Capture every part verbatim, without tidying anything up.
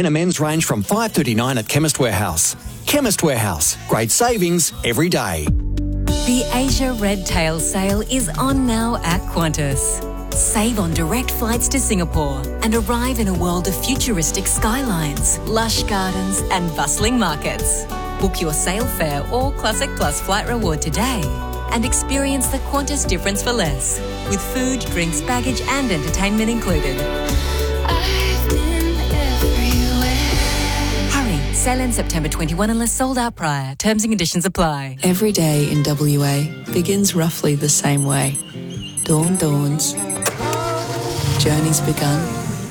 Tenor men's range from five dollars thirty-nine at Chemist Warehouse. Chemist Warehouse. Great savings every day. The Asia Red Tail sale is on now at Qantas. Save on direct flights to Singapore and arrive in a world of futuristic skylines, lush gardens and bustling markets. Book your sale fare or Classic Plus flight reward today and experience the Qantas difference for less, with food, drinks, baggage and entertainment included. I've been everywhere. Hurry, sale ends September twenty-first unless sold out prior. Terms and conditions apply. Every day in W A begins roughly the same way. Dawn dawns. Journey's begun.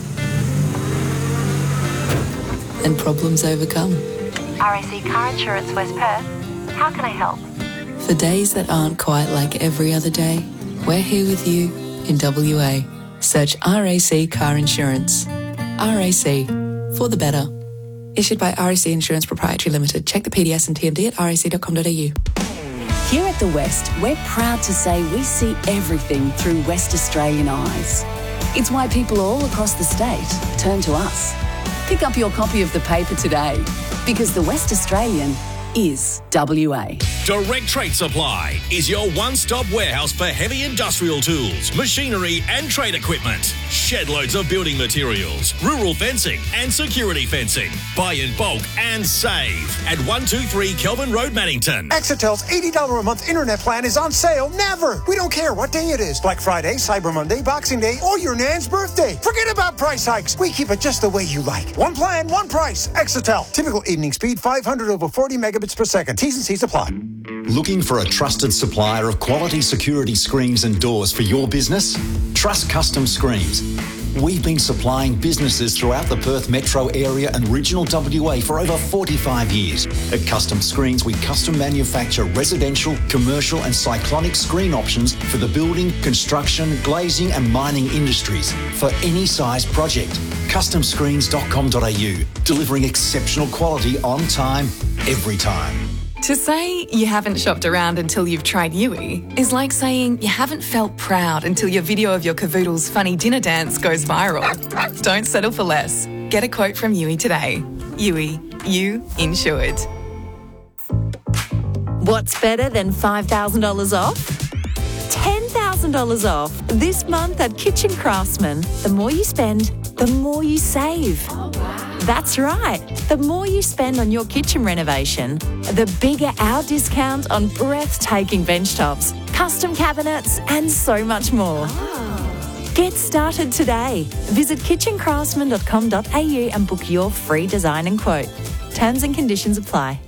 And problems overcome. R A C Car Insurance West Perth. How can I help? For days that aren't quite like every other day, we're here with you in W A. Search R A C Car Insurance. R A C, for the better. Issued by R A C Insurance Proprietary Limited. Check the P D S and T M D at r a c dot com dot a u. Here at The West, we're proud to say we see everything through West Australian eyes. It's why people all across the state turn to us. Pick up your copy of the paper today, because The West Australian is W A. Direct Trade Supply is your one-stop warehouse for heavy industrial tools, machinery and trade equipment. Shed loads of building materials, rural fencing and security fencing. Buy in bulk and save at one two three Kelvin Road, Maddington. Exitel's eighty dollars a month internet plan is on sale never. We don't care what day it is. Black Friday, Cyber Monday, Boxing Day, or your nan's birthday. Forget about price hikes. We keep it just the way you like. One plan, one price. Exitel. Typical evening speed five hundred over forty megabits per second. T's and C's apply. Looking for a trusted supplier of quality security screens and doors for your business? Trust Custom Screens. We've been supplying businesses throughout the Perth metro area and regional W A for over forty-five years. At Custom Screens, we custom manufacture residential, commercial and cyclonic screen options for the building, construction, glazing and mining industries for any size project. custom screens dot com dot a u, delivering exceptional quality on time, every time. To say you haven't shopped around until you've tried Yui is like saying you haven't felt proud until your video of your cavoodle's funny dinner dance goes viral. Don't settle for less. Get a quote from Yui today. Yui, you insured. What's better than five thousand dollars off? ten thousand dollars off this month at Kitchen Craftsman. The more you spend, the more you save. Oh, wow. That's right. The more you spend on your kitchen renovation, the bigger our discount on breathtaking bench tops, custom cabinets and so much more. Oh. Get started today. Visit kitchen craftsman dot com dot a u and book your free design and quote. Terms and conditions apply.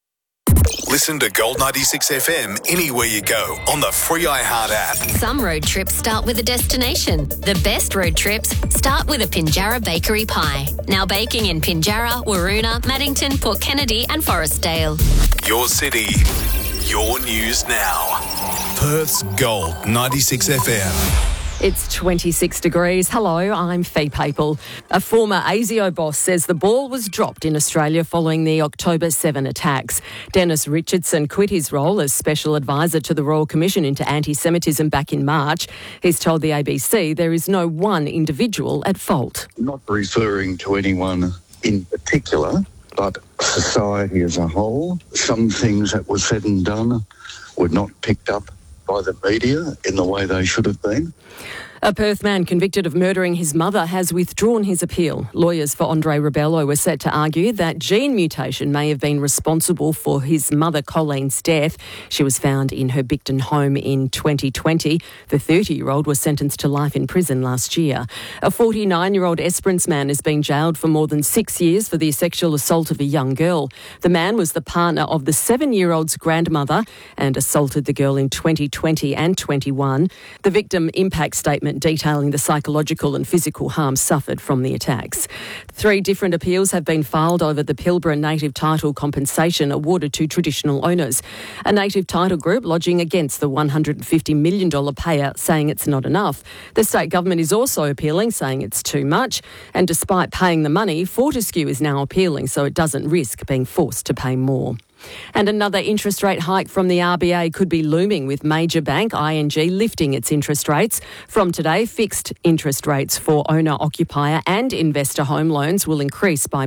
Listen to Gold ninety-six F M anywhere you go on the free iHeart app. Some road trips start with a destination. The best road trips start with a Pinjarra Bakery pie. Now baking in Pinjarra, Waroona, Maddington, Port Kennedy and Forestdale. Your city, your news now. Perth's Gold ninety-six F M. It's twenty-six degrees. Hello, I'm Fee Papel. A former ASIO boss says the ball was dropped in Australia following the October seventh attacks. Dennis Richardson quit his role as Special Advisor to the Royal Commission into Anti-Semitism back in March. He's told the A B C there is no one individual at fault. Not referring to anyone in particular, but society as a whole. Some things that were said and done were not picked up by the media in the way they should have been. A Perth man convicted of murdering his mother has withdrawn his appeal. Lawyers for Andre Rebello were set to argue that gene mutation may have been responsible for his mother Colleen's death. She was found in her Bicton home in twenty twenty. The thirty-year-old was sentenced to life in prison last year. A forty-nine-year-old Esperance man has been jailed for more than six years for the sexual assault of a young girl. The man was the partner of the seven-year-old's grandmother and assaulted the girl in twenty twenty and twenty-one. The victim impact statement detailing the psychological and physical harm suffered from the attacks. Three different appeals have been filed over the Pilbara native title compensation awarded to traditional owners. A native title group lodging against the one hundred fifty million dollars payout, saying it's not enough. The state government is also appealing, saying it's too much. And despite paying the money, Fortescue is now appealing so it doesn't risk being forced to pay more. And another interest rate hike from the R B A could be looming, with major bank I N G lifting its interest rates. From today, fixed interest rates for owner-occupier and investor home loans will increase by